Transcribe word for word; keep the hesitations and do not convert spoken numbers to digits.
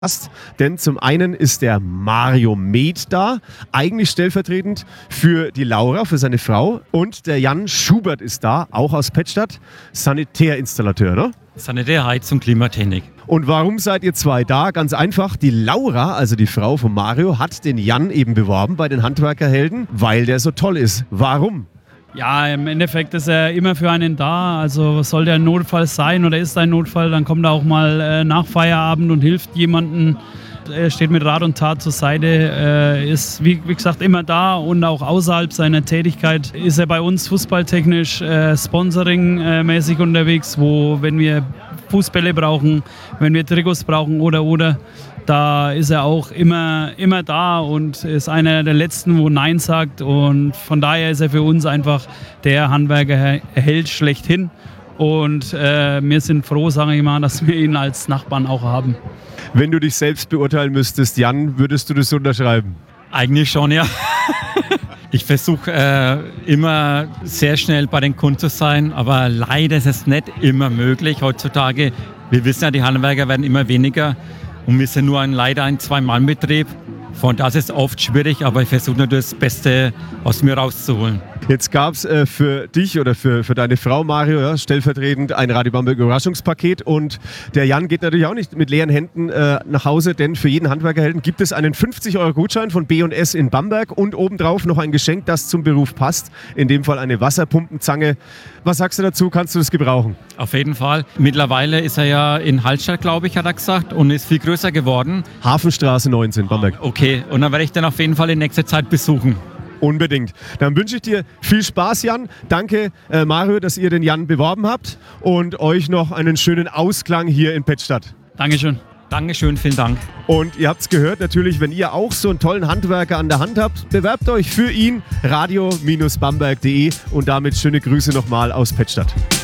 Gast, denn zum einen ist der Mario Med da, eigentlich stellvertretend für die Laura, für seine Frau, und der Jan Schubert ist da, auch aus Pettstadt, Sanitärinstallateur, ne? Sanitär, Heizung, Klimatechnik. Und warum seid ihr zwei da? Ganz einfach, die Laura, also die Frau von Mario, hat den Jan eben beworben bei den Handwerkerhelden, weil der so toll ist. Warum? Ja, im Endeffekt ist er immer für einen da. Also sollte ein Notfall sein oder ist ein Notfall, dann kommt er auch mal äh, nach Feierabend und hilft jemandem. Er steht mit Rat und Tat zur Seite, äh, ist wie, wie gesagt immer da und auch außerhalb seiner Tätigkeit ist er bei uns fußballtechnisch, äh, sponsoringmäßig unterwegs, wo wenn wir Fußbälle brauchen, wenn wir Trikots brauchen oder oder da ist er auch immer, immer da und ist einer der Letzten, wo Nein sagt. Und von daher ist er für uns einfach der Handwerkerheld schlechthin. Und äh, wir sind froh, sage ich mal, dass wir ihn als Nachbarn auch haben. Wenn du dich selbst beurteilen müsstest, Jan, würdest du das unterschreiben? Eigentlich schon, ja. Ich versuche äh, immer sehr schnell bei den Kunden zu sein, aber leider ist es nicht immer möglich heutzutage. Wir wissen ja, die Handwerker werden immer weniger. Und wir sind nur ein, leider ein Zwei-Mann-Betrieb. Von das ist oft schwierig, aber ich versuche natürlich das Beste aus mir rauszuholen. Jetzt gab es äh, für dich oder für, für deine Frau Mario ja, stellvertretend ein Radio Bamberg Überraschungspaket und der Jan geht natürlich auch nicht mit leeren Händen äh, nach Hause, denn für jeden Handwerkerhelden gibt es einen fünfzig Euro Gutschein von B und S in Bamberg und obendrauf noch ein Geschenk, das zum Beruf passt, in dem Fall eine Wasserpumpenzange. Was sagst du dazu? Kannst du das gebrauchen? Auf jeden Fall. Mittlerweile ist er ja in Hallstatt, glaube ich, hat er gesagt, und ist viel größer geworden. Hafenstraße neunzehn, Bamberg. Okay, und dann werde ich dann auf jeden Fall in nächster Zeit besuchen. Unbedingt. Dann wünsche ich dir viel Spaß, Jan. Danke, äh, Mario, dass ihr den Jan beworben habt und euch noch einen schönen Ausklang hier in Pettstadt. Dankeschön. Dankeschön, vielen Dank. Und ihr habt es gehört, natürlich, wenn ihr auch so einen tollen Handwerker an der Hand habt, bewerbt euch für ihn radio Bindestrich bamberg punkt de und damit schöne Grüße nochmal aus Pettstadt.